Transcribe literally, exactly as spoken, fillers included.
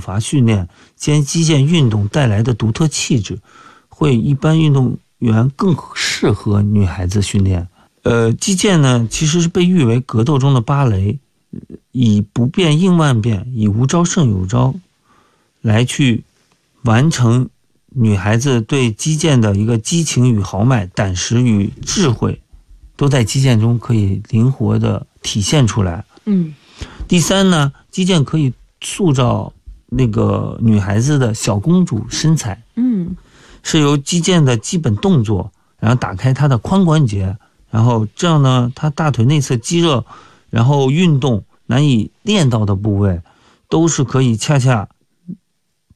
伐训练兼击剑运动带来的独特气质，会一般运动员更适合女孩子训练。呃，击剑呢，其实是被誉为格斗中的芭蕾，以不变应万变，以无招胜有招来去完成女孩子对击剑的一个激情与豪迈、胆识与智慧，都在击剑中可以灵活的体现出来。 嗯， 第三呢，击剑可以塑造那个女孩子的小公主身材。 嗯， 是由击剑的基本动作，然后打开她的髋关节，然后这样呢，她大腿内侧肌肉，然后运动难以练到的部位，都是可以恰恰